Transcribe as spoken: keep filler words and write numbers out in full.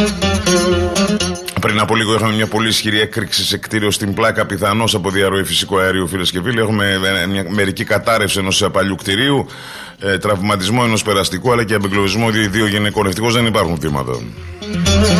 Πριν από λίγο είχαμε μια πολύ ισχυρή έκρηξη σε κτίριο στην Πλάκα, πιθανώς από διαρροή φυσικού αερίου, φίλες και φίλοι. Έχουμε μια μερική κατάρρευση ενός παλιού κτηρίου, ε, τραυματισμό ενός περαστικού, αλλά και απεγκλωβισμό δύο γυναικών. Ευτυχώς δεν υπάρχουν θύματα.